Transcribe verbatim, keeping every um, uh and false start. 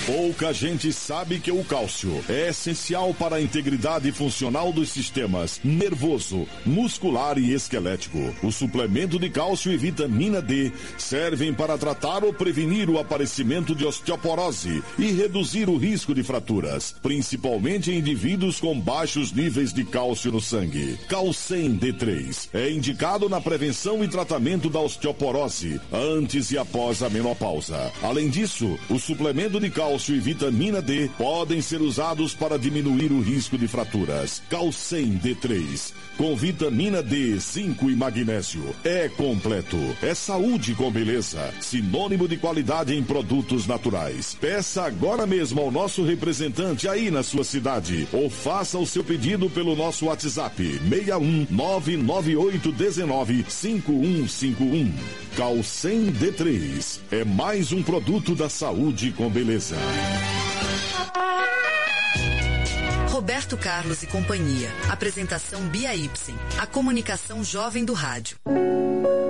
Pouca gente sabe que o cálcio é essencial para a integridade funcional dos sistemas nervoso, muscular e esquelético. O suplemento de cálcio e vitamina D servem para tratar ou prevenir o aparecimento de osteoporose e reduzir o risco de fraturas, principalmente em indivíduos com baixos níveis de cálcio no sangue. Calcem D três é indicado na prevenção e tratamento da osteoporose antes e após a menopausa. Além disso, o suplemento de cálcio e vitamina D podem ser usados para diminuir o risco de fraturas. Calcem D três, com vitamina D, zinco e magnésio. É completo. É saúde com beleza. Sinônimo de qualidade em produtos naturais. Peça agora mesmo ao nosso representante aí na sua cidade ou faça o seu pedido pelo nosso WhatsApp seis um nove nove oito um nove cinco um cinco um. Calcem D três é mais um produto da saúde com beleza. Roberto Carlos e Companhia. Apresentação Bia Ibsen. A comunicação jovem do rádio.